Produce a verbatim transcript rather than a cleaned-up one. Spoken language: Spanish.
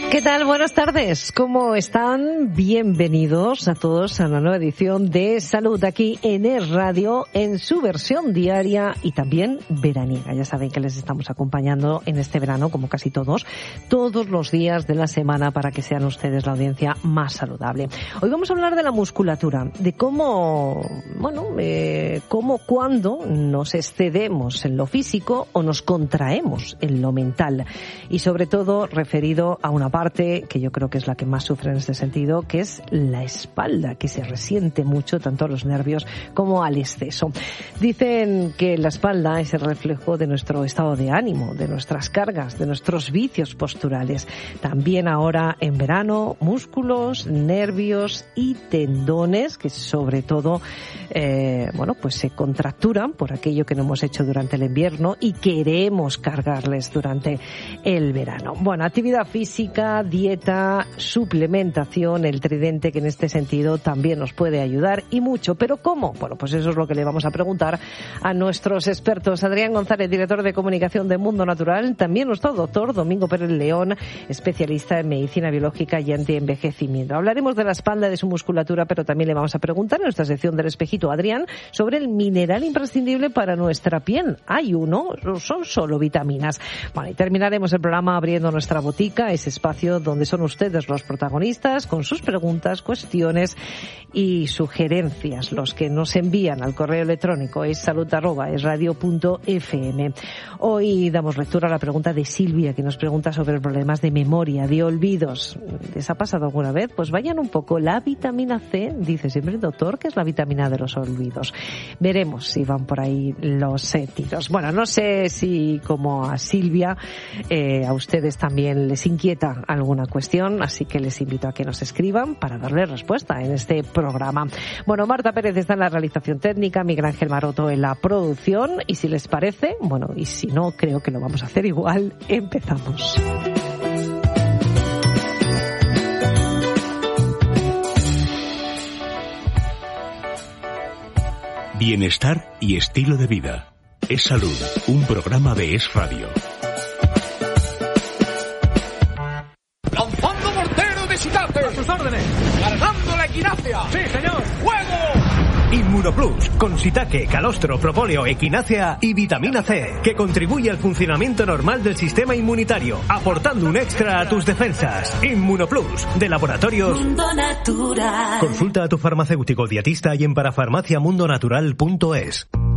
¿Qué tal? Buenas tardes. ¿Cómo están? Bienvenidos a todos a la nueva edición de Salud aquí en Es Radio, en su versión diaria y también veraniega. Ya saben que les estamos acompañando en este verano, como casi todos, todos los días de la semana para que sean ustedes la audiencia más saludable. Hoy vamos a hablar de la musculatura, de cómo, bueno, eh, cómo, cuándo nos excedemos en lo físico o nos contraemos en lo mental. Y sobre todo referido a una parte parte que yo creo que es la que más sufre en este sentido, que es la espalda, que se resiente mucho tanto a los nervios como al exceso. Dicen que la espalda es el reflejo de nuestro estado de ánimo, de nuestras cargas, de nuestros vicios posturales. También ahora en verano, músculos, nervios y tendones que sobre todo eh, bueno, pues se contracturan por aquello que no hemos hecho durante el invierno y queremos cargarles durante el verano. Bueno, actividad física, dieta, suplementación, el tridente que en este sentido también nos puede ayudar y mucho. ¿Pero cómo? Bueno, pues eso es lo que le vamos a preguntar a nuestros expertos. Adrián González, director de comunicación de Mundo Natural, también nuestro doctor Domingo Pérez León, especialista en medicina biológica y antienvejecimiento. Hablaremos de la espalda, de su musculatura, pero también le vamos a preguntar en nuestra sección del espejito a Adrián sobre el mineral imprescindible para nuestra piel. Hay uno, son solo vitaminas. Bueno, y terminaremos el programa abriendo nuestra botica, ese espacio donde son ustedes los protagonistas con sus preguntas, cuestiones y sugerencias, los que nos envían al correo electrónico es salud arroba es radio punto f m. Hoy damos lectura a la pregunta de Silvia, que nos pregunta sobre problemas de memoria, de olvidos. ¿Les ha pasado alguna vez? Pues vayan un poco. La vitamina C, dice siempre el doctor, que es la vitamina de los olvidos. Veremos si van por ahí los eh, tiros. Bueno, no sé si como a Silvia, eh, a ustedes también les inquieta alguna cuestión, así que les invito a que nos escriban para darle respuesta en este programa. Bueno, Marta Pérez está en la realización técnica, Miguel Ángel Maroto en la producción, y si les parece, bueno, y si no, creo que lo vamos a hacer igual, empezamos. Bienestar y estilo de vida. Es Salud, un programa de Es Radio. ¡Lanzando mortero de Shitate! ¡A sus órdenes! ¡Cargando la equinacia! ¡Sí, señor! ¡Fuego! Inmunoplus, con Shiitake, calostro, propóleo, equinácea y vitamina C, que contribuye al funcionamiento normal del sistema inmunitario, aportando un extra a tus defensas. Inmunoplus, de Laboratorios Mundo Natural. Consulta a tu farmacéutico dietista y en parafarmaciamundonatural punto es.